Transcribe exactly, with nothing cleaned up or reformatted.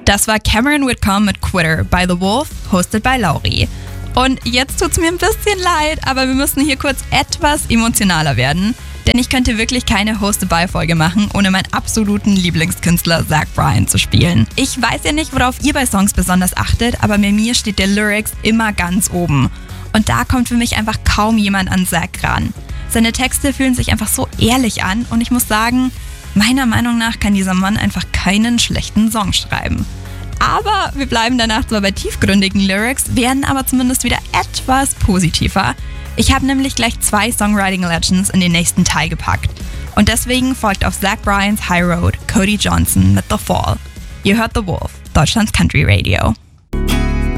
Das war Cameron Whitcomb mit Quitter by The Wolf, hosted by Lauri. Und jetzt tut's mir ein bisschen leid, aber wir müssen hier kurz etwas emotionaler werden. Denn ich könnte wirklich keine Hosted-by-Folge machen, ohne meinen absoluten Lieblingskünstler Zach Bryan zu spielen. Ich weiß ja nicht, worauf ihr bei Songs besonders achtet, aber bei mir steht der Lyrics immer ganz oben. Und da kommt für mich einfach kaum jemand an Zach ran. Seine Texte fühlen sich einfach so ehrlich an und ich muss sagen, meiner Meinung nach kann dieser Mann einfach keinen schlechten Song schreiben. Aber wir bleiben danach zwar bei tiefgründigen Lyrics, werden aber zumindest wieder etwas positiver. Ich habe nämlich gleich zwei Songwriting Legends in den nächsten Teil gepackt. Und deswegen folgt auf Zach Bryans High Road Cody Johnson mit The Fall. Ihr hört The Wolf, Deutschlands Country Radio.